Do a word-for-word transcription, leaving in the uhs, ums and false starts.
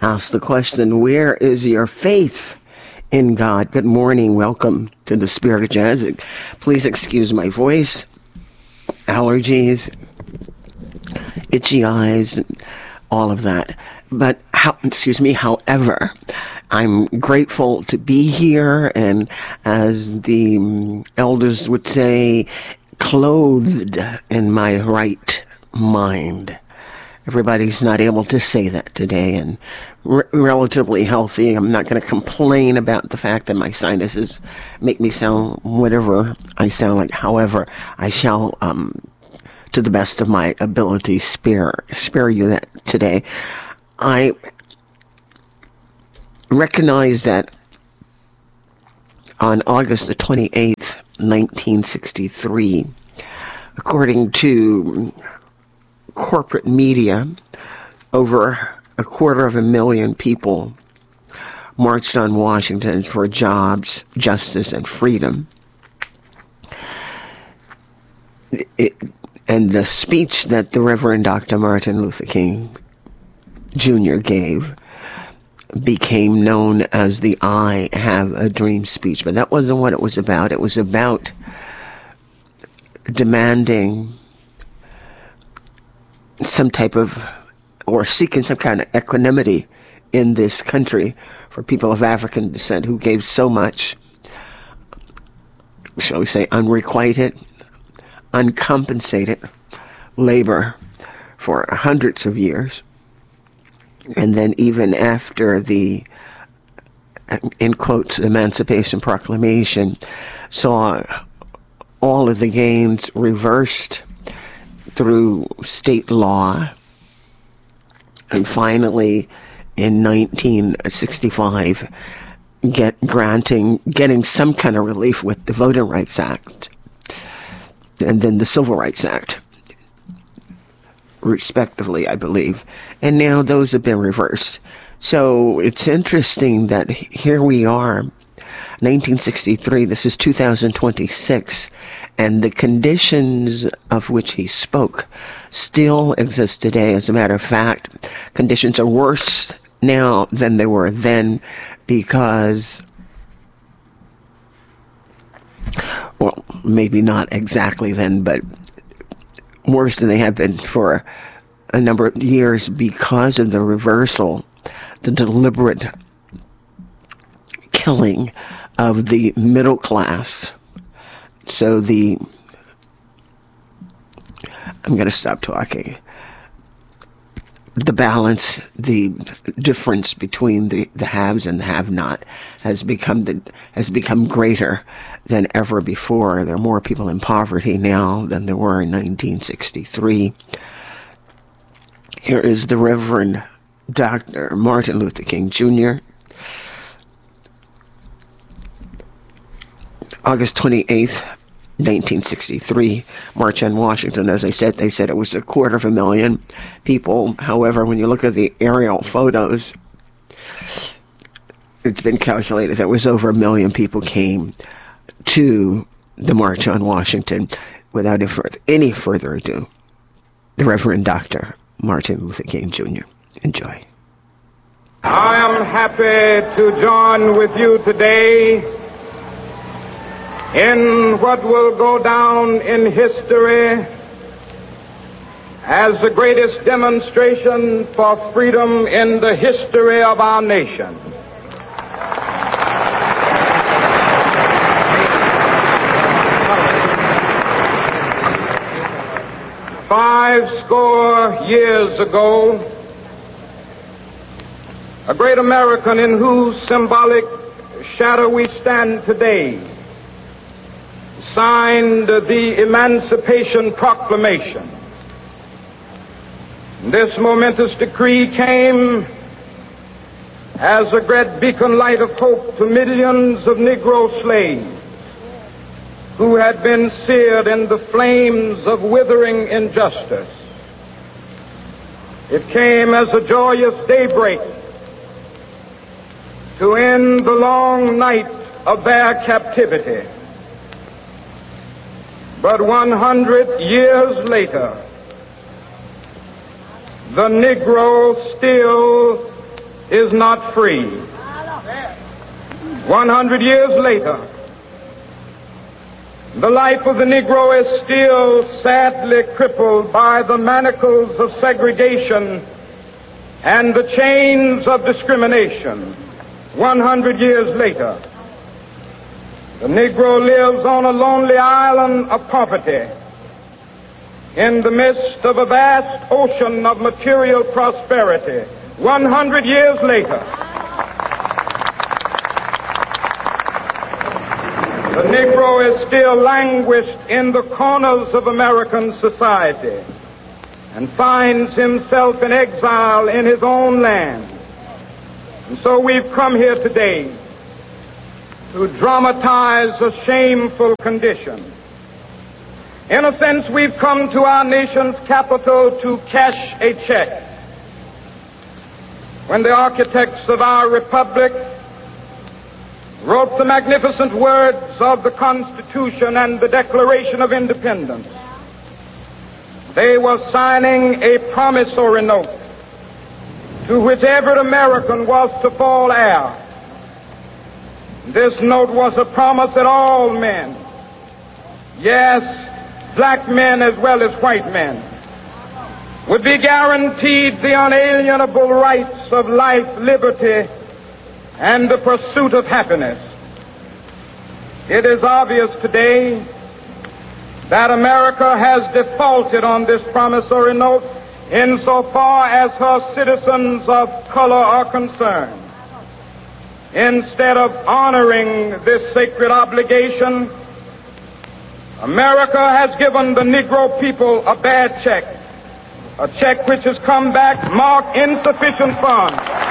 ask the question, where is your faith in God? Good morning. Welcome to the Spirit of Jazz. Please excuse my voice, allergies, itchy eyes, all of that. But, how, excuse me, however, I'm grateful to be here, and as the elders would say, clothed in my right mind. Everybody's not able to say that today, and r- relatively healthy. I'm not going to complain about the fact that my sinuses make me sound whatever I sound like. However, I shall, um, to the best of my ability, spare spare you that today. I recognize that on August the twenty-eighth, nineteen sixty-three, according to corporate media, over a quarter of a million people marched on Washington for jobs, justice, and freedom. It, and the speech that the Reverend Doctor Martin Luther King Junior gave became known as the I Have a Dream speech. But that wasn't what it was about. It was about demanding some type of, or seeking some kind of equanimity in this country for people of African descent who gave so much, shall we say, unrequited, uncompensated labor for hundreds of years. And then even after the, in quotes, Emancipation Proclamation, saw all of the gains reversed through state law, and finally in nineteen sixty-five get granting getting some kind of relief with the Voting Rights Act and then the Civil Rights Act, respectively, I believe. And now those have been reversed. So it's interesting that here we are, nineteen sixty-three, this is two thousand twenty-six, and the conditions of which he spoke still exist today. As a matter of fact, conditions are worse now than they were then, because, well, maybe not exactly then, but worse than they have been for a number of years because of the reversal, the deliberate killing of the middle class. So the, I'm going to stop talking. The balance, the difference between the, the haves and the have-not has become the, has become greater than ever before. There are more people in poverty now than there were in nineteen sixty-three. Here is the Reverend Doctor Martin Luther King Junior August twenty-eighth, nineteen sixty-three, March on Washington. As I said, they said it was a quarter of a million people. However, when you look at the aerial photos, it's been calculated that was over a million people came to the March on Washington. Without any further ado, the Reverend Doctor Martin Luther King Junior Enjoy. I am happy to join with you today in what will go down in history as the greatest demonstration for freedom in the history of our nation. Five score years ago, a great American in whose symbolic shadow we stand today signed the Emancipation Proclamation. This momentous decree came as a great beacon light of hope to millions of Negro slaves who had been seared in the flames of withering injustice. It came as a joyous daybreak to end the long night of their captivity. But one hundred years later, the Negro still is not free. one hundred years later, the life of the Negro is still sadly crippled by the manacles of segregation and the chains of discrimination. one hundred years later, the Negro lives on a lonely island of poverty in the midst of a vast ocean of material prosperity. one hundred years later, the Negro is still languished in the corners of American society and finds himself in exile in his own land. And so we've come here today to dramatize a shameful condition. In a sense, we've come to our nation's capital to cash a check. When the architects of our republic wrote the magnificent words of the Constitution and the Declaration of Independence, they were signing a promissory note to which every American was to fall heir. This note was a promise that all men, yes, black men as well as white men, would be guaranteed the unalienable rights of life, liberty, and the pursuit of happiness. It is obvious today that America has defaulted on this promissory note insofar as her citizens of color are concerned. Instead of honoring this sacred obligation, America has given the Negro people a bad check, a check which has come back marked insufficient funds.